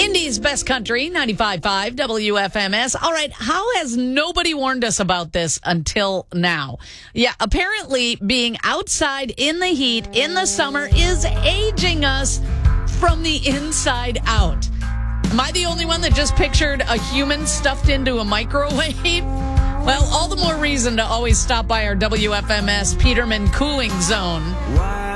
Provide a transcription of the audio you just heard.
Indy's best country, 95.5 WFMS. All right, how has nobody warned us about this until now? Yeah, apparently being outside in the heat in the summer is aging us from the inside out. Am I the only one that just pictured a human stuffed into a microwave? Well, all the more reason to always stop by our WFMS Peterman Cooling Zone.